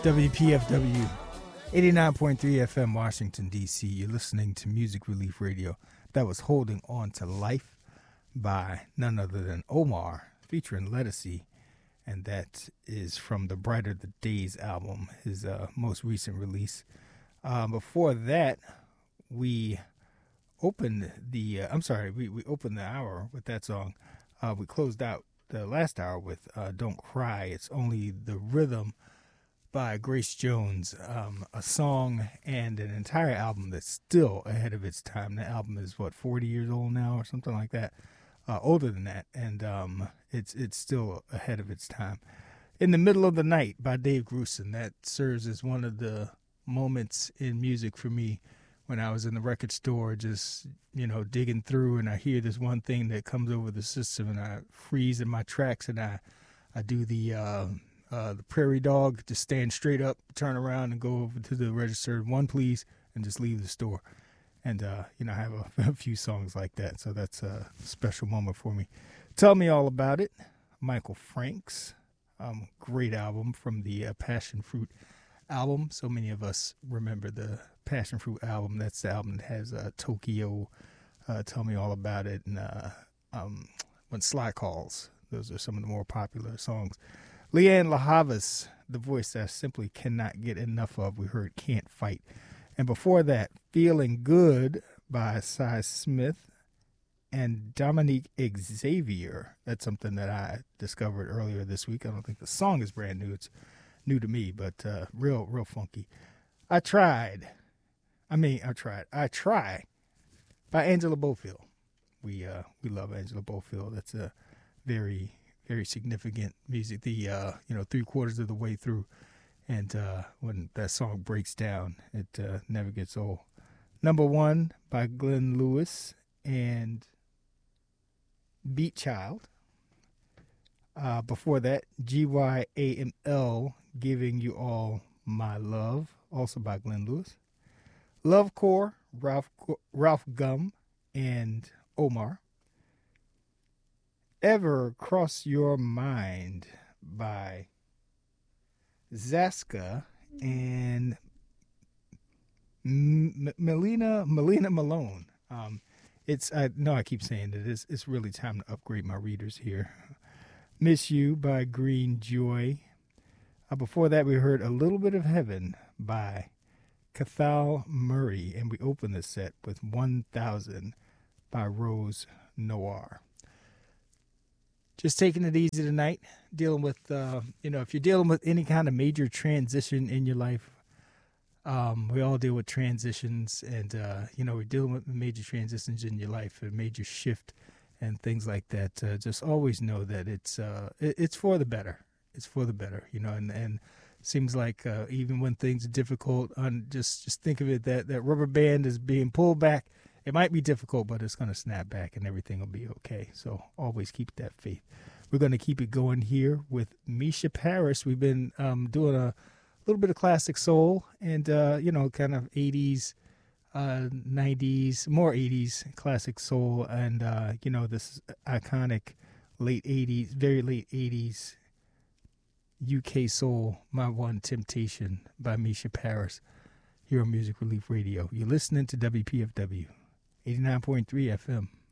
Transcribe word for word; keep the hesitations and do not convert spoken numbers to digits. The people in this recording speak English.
W P F W, eighty-nine point three F M, Washington, D C. You're listening to Music Relief Radio. That was Holding On to Life by none other than Omar, featuring Lettucey. And that is from the Brighter the Days album, his uh, most recent release. Uh, before that, we opened the, uh, I'm sorry, we, we opened the hour with that song. Uh, we closed out the last hour with uh, Don't Cry, It's Only the Rhythm by Grace Jones, um, a song and an entire album that's still ahead of its time. The album is, what, forty years old now or something like that? Uh, older than that, and um, it's it's still ahead of its time. In the Middle of the Night by Dave Grusin, that serves as one of the moments in music for me when I was in the record store just, you know, digging through, and I hear this one thing that comes over the system, and I freeze in my tracks, and I, I do the... Uh, Uh, the prairie dog, just stand straight up, turn around, and go over to the register, one please, and just leave the store. And, uh, you know, I have a, a few songs like that, so that's a special moment for me. Tell Me All About It, Michael Franks. Um, great album from the uh, Passion Fruit album. So many of us remember the Passion Fruit album. That's the album that has uh, Tokyo, uh, Tell Me All About It, and uh, um, When Sly Calls. Those are some of the more popular songs. Leanne LaHavas, the voice that I simply cannot get enough of. We heard Can't Fight. And before that, Feeling Good by Cy Smith and Dominique Xavier. That's something that I discovered earlier this week. I don't think the song is brand new. It's new to me, but uh, real, real funky. I Tried. I mean, I tried. I Try by Angela Bofield. We, uh, we love Angela Bofield. That's a very... very significant music, the, uh, you know, three quarters of the way through. And uh, when that song breaks down, it uh, never gets old. Number One by Glenn Lewis and Beat Child. Uh, before that, G Y A M L, Giving You All My Love, also by Glenn Lewis. Love Core, Ralph, Ralph Gum and Omar. Ever Cross Your Mind by Zaska and M- Melina Melina Malone. Um, it's I know I keep saying it. It's, it's really time to upgrade my readers here. Miss You by Green Joy. Uh, before that, we heard A Little Bit of Heaven by Cathal Murray, and we opened the set with one thousand by Rose Noir. Just taking it easy tonight, dealing with, uh, you know, if you're dealing with any kind of major transition in your life, um, we all deal with transitions, and, uh, you know, we're dealing with major transitions in your life, a major shift and things like that. Uh, just always know that it's uh, it, it's for the better. It's for the better, you know, and, and it seems like uh, even when things are difficult, on just, just think of it that that rubber band is being pulled back. It might be difficult, but it's going to snap back and everything will be okay. So always keep that faith. We're going to keep it going here with Misha Paris. We've been um, doing a little bit of classic soul and, uh, you know, kind of eighties, uh, nineties, more eighties classic soul. And, uh, you know, this iconic late eighties, very late eighties U K soul, My One Temptation by Misha Paris here on Music Relief Radio. You're listening to W P F W. eighty-nine point three F M.